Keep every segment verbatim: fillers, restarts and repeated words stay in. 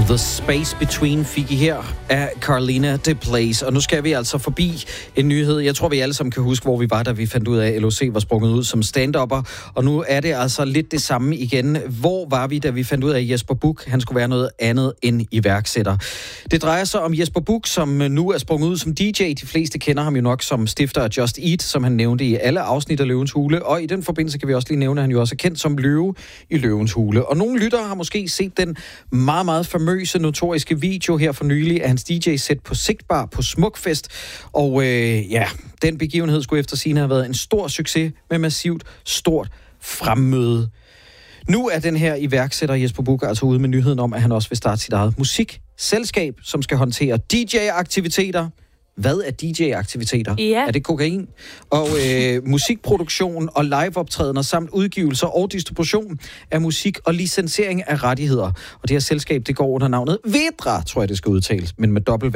The Space Between fik I her af Carolina de Place. Og nu skal vi altså forbi en nyhed. Jeg tror, vi alle sammen kan huske, hvor vi var, da vi fandt ud af, at L O C var sprunget ud som stand-upper. Og nu er det altså lidt det samme igen. Hvor var vi, da vi fandt ud af, at Jesper Buch, han skulle være noget andet end iværksætter? Det drejer sig om Jesper Buch, som nu er sprunget ud som D J. De fleste kender ham jo nok som stifter af Just Eat, som han nævnte i alle afsnit af Løvens Hule. Og i den forbindelse kan vi også lige nævne, at han jo også er kendt som Løve i Løvens Hule. Og nogle lyttere har måske set den meget, meget famøse, notoriske video her for nylig af hans D J-sæt på Sigtbar på Smukfest. Og øh, ja, den begivenhed skulle efter sigende have været en stor succes med massivt stort fremmøde. Nu er den her iværksætter Jesper Buch altså ude med nyheden om, at han også vil starte sit eget musikselskab, som skal håndtere D J-aktiviteter. Hvad er D J-aktiviteter? Ja. Er det kokain? Og øh, musikproduktion og liveoptrædener samt udgivelser og distribution af musik og licensering af rettigheder. Og det her selskab, det går under navnet Vedra, tror jeg, det skal udtales, men med W.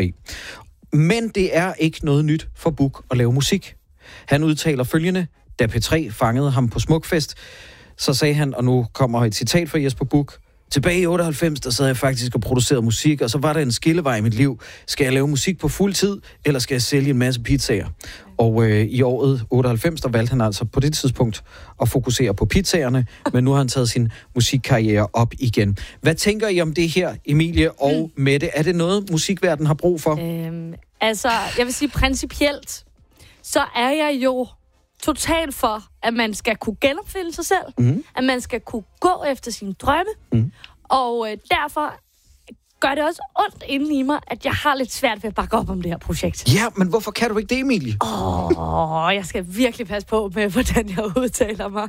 Men det er ikke noget nyt for Buch at lave musik. Han udtaler følgende: da P tre fangede ham på Smukfest, så sagde han, og nu kommer et citat fra Jesper Buch: tilbage i otteoghalvfems, der sad jeg faktisk og producerede musik, og så var der en skillevej i mit liv. Skal jeg lave musik på fuld tid, eller skal jeg sælge en masse pizzaer? Og øh, i året otteoghalvfems, der valgte han altså på det tidspunkt at fokusere på pizzaerne, men nu har han taget sin musikkarriere op igen. Hvad tænker I om det her, Emilie og mm. Mette? Er det noget, musikverdenen har brug for? Øhm, altså, jeg vil sige principielt, så er jeg jo totalt for, at man skal kunne genopfinde sig selv, mm. at man skal kunne gå efter sine drømme, mm. og øh, derfor gør det også ondt inden i mig, at jeg har lidt svært ved at bakke op om det her projekt. Ja, men hvorfor kan du ikke det, Emilie? Åh, oh, jeg skal virkelig passe på med, hvordan jeg udtaler mig.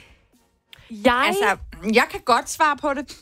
Jeg... Altså, jeg kan godt svare på det.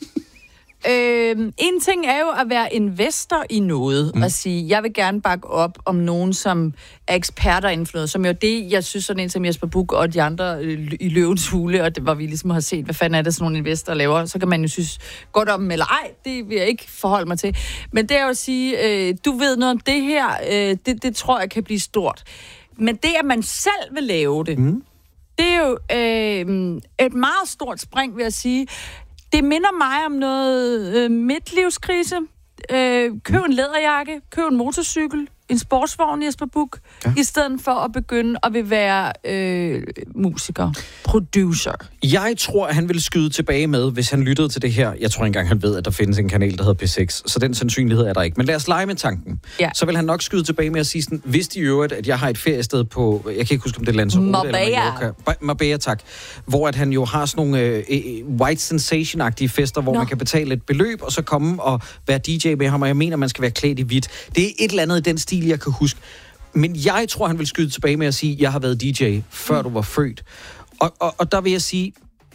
Øh, en ting er jo at være investor i noget, mm. og sige, jeg vil gerne bakke op om nogen, som er eksperter inden for noget, som jo det, jeg synes, sådan en som Jesper Buch og de andre øh, i Løvens Hule, og det, hvor vi ligesom har set, hvad fanden er det, sådan nogle investorer laver, så kan man jo synes godt om dem, eller ej, det vil jeg ikke forholde mig til. Men det er jo at sige, øh, du ved noget om det her, øh, det, det tror jeg kan blive stort. Men det, at man selv vil lave det, mm. det er jo øh, et meget stort spring, vil jeg sige. Det minder mig om noget øh, midtlivskrise. Øh, køb en læderjakke, køb en motorcykel, en sportsvogn, Jesper Buch, ja. I stedet for at begynde at vil være øh, musiker, producer. Jeg tror, at han ville skyde tilbage med, hvis han lyttede til det her. Jeg tror ikke engang, han ved, at der findes en kanal, der hedder P seks, så den sandsynlighed er der ikke. Men lad os lege med tanken. Ja. Så vil han nok skyde tilbage med at sige sådan, hvis de i øvrigt, at jeg har et feriested på, jeg kan ikke huske, om det er Lanzarote Marbella. eller Mallorca. Marbella, tak. Hvor at han jo har sådan nogle øh, white sensation-agtige fester, hvor no. man kan betale et beløb, og så komme og være D J med ham, og jeg mener, man skal være klædt i hvidt. Det er et eller andet i den stil, jeg kan huske. Men jeg tror, han vil skyde tilbage med at sige, jeg har været D J, før mm. du var født. Og, og, og der vil jeg sige,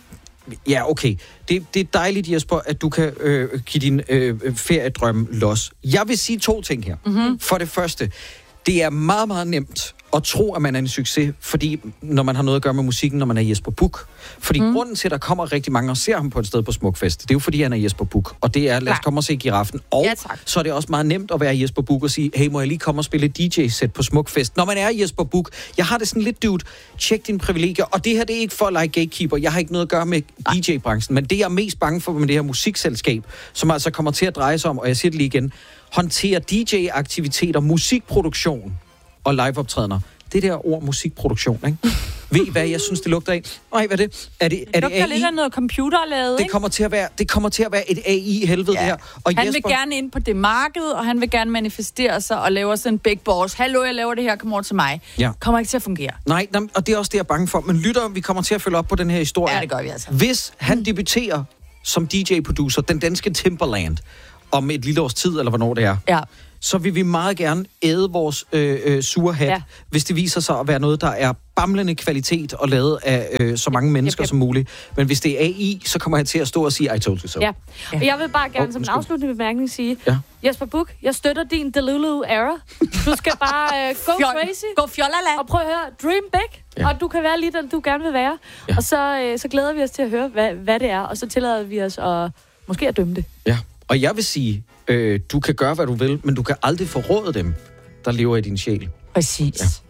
ja, okay, det, det er dejligt, Jesper, at du kan øh, give din øh, feriedrøm los. Jeg vil sige to ting her. Mm-hmm. For det første, det er meget, meget nemt at tro, at man er en succes, fordi når man har noget at gøre med musikken, når man er Jesper Buch. Fordi mm. grunden til, at der kommer rigtig mange og ser ham på et sted på Smukfest, det er jo fordi, han er Jesper Buch. Og det er, lad os komme og se Giraffen. Og ja, så er det også meget nemt at være Jesper Buch og sige, hey, må jeg lige komme og spille et D J-sæt på Smukfest? Når man er Jesper Buch, jeg har det sådan lidt, dude, tjek dine privilegier. Og det her, det er ikke for at lege gatekeeper. Jeg har ikke noget at gøre med D J-branchen. Men det, jeg er mest bange for med det her musikselskab, som altså kommer til at dreje sig om, og jeg siger det lige igen, håndtere D J-aktiviteter, musikproduktion og liveoptrædener. Det der ord musikproduktion, ikke? Ved I, hvad jeg synes, det lugter af? Nej, hvad er det? Er det, er det, det A I? Lidt af noget computerlavet, det kommer til at være, det kommer til at være et A I-helvede, ja. Det her. Og han Jesper... vil gerne ind på det marked, og han vil gerne manifestere sig og lave sådan en big boss. Hallo, jeg laver det her, kom over til mig. Ja. Kommer ikke til at fungere. Nej, og det er også det, jeg er bange for. Men lytter, vi kommer til at følge op på den her historie. Ja, det gør vi altså. Hvis han mm. debuterer som D J-producer, den danske Timbaland, om et lille års tid, eller hvornår det er, ja. Så vil vi meget gerne æde vores øh, øh, sure hat, ja. Hvis det viser sig at være noget, der er bamlende kvalitet og lavet af øh, så mange mennesker yep, yep. som muligt. Men hvis det er A I, så kommer han til at stå og sige, I told you so. Ja, og jeg vil bare gerne oh, som en afsluttende bemærkning sige, ja. Jesper Buch, jeg støtter din Delulu-era. Du skal bare øh, go Fjol. crazy. Go fjolala. Og prøv at høre, dream big. Ja. Og du kan være lige den, du gerne vil være. Ja. Og så, øh, så glæder vi os til at høre, hvad, hvad det er. Og så tillader vi os at måske at dømme det. Ja, og jeg vil sige, øh, du kan gøre, hvad du vil, men du kan aldrig forråde dem, der lever i din sjæl. Præcis. Ja.